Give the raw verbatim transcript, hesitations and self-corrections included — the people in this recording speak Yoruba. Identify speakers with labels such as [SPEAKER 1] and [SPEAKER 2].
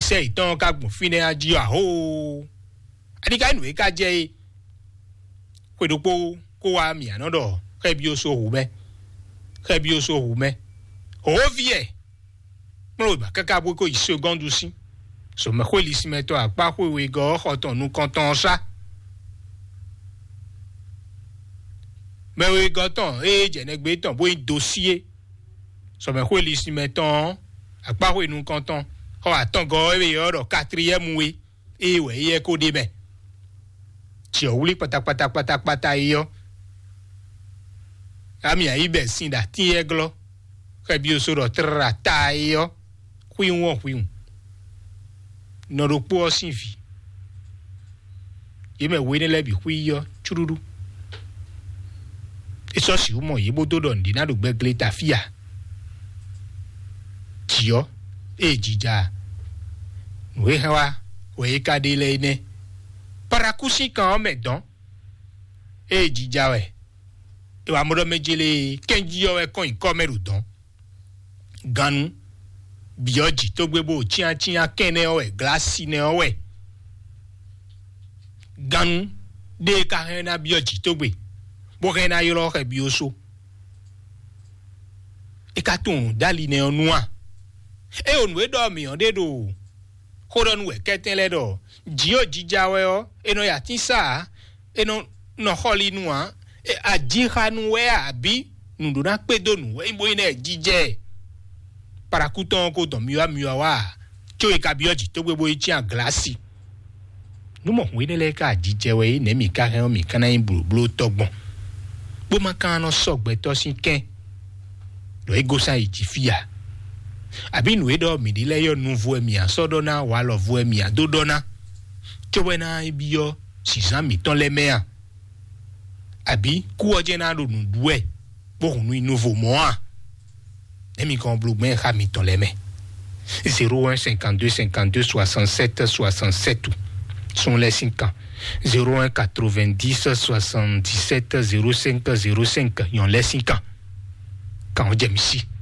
[SPEAKER 1] se iton ka gbon fine aji a ho adika nu e ka je kwedopo ko wa mi anodo ke bi o so hu me ke bi o so hu me o vie mo ba kaka bo ko isegondu si so me ko lisi me to apa ko we go hoton nu konton sa me we go ton e je ne gbe ton bo dossier so me ko lisi me ton apa ko nu konton ho atan go e oro quatrième we e we ye ko de be ti o wuli patapata patapata yo ami ayi be sin da ti eglo ke bi o so ro trata yo hui won hui no ro po sin fi ye me we ne le bi hui yo chururu e so si mo ye bo do do ndi na do gbe gleta fia ti yo e jija we hawa we ka de le ne parakusi kan me don e jija we e wa mo do mejele kenji yo e kon ko meru don ganu bioji to gbebo chia chia kene o e glasi ne o we ganu de ka na bioji to gbe bo ke na yoro ke bioso e ka tun dali ne onua e onu e do mi on de do horon we keten le do jio jija we o eno ya tinsa eno no holi nuwa e ajira nu we abi nu do na pe do nu we mo ina jije para kuton ko don miwa miwa wa cho e ka bioji to gbebo ichi an glasi nu mo we ne le ka jije we ne mi ka han mi kana in blu blu togbon bo ma kan no sogbe to sin ken lo ego sa iji fia abi nu edo mi di le yo nouveau emi asodona wa lo vo emi adodona chobena ibio sisan mi ton le mea abi ku oje na do nu duwe bo nu nouveau mois emi kon blugmen ha mi ton le me zéro un cinquante-deux cinquante-deux soixante-sept soixante-sept sont les cinq ans zéro un quatre-vingt-dix soixante-dix-sept zéro cinq zéro cinq yon les cinq ans quand on dit ici